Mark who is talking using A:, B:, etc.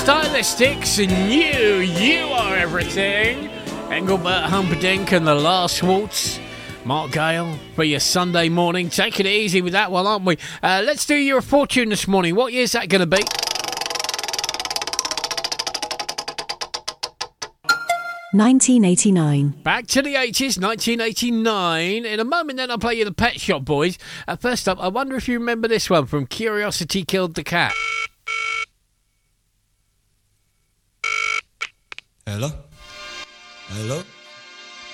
A: Stylistics and you are everything. Engelbert Humperdinck and the Last Waltz. Mark Gale for your Sunday morning. Taking it easy with that one, aren't we? Let's do your fortune this morning. What year's that going to be?
B: 1989.
A: Back to the 80s, 1989. In a moment then I'll play you the Pet Shop Boys. First up, I wonder if you remember this one from Curiosity Killed the Cat.
C: Hello? Hello?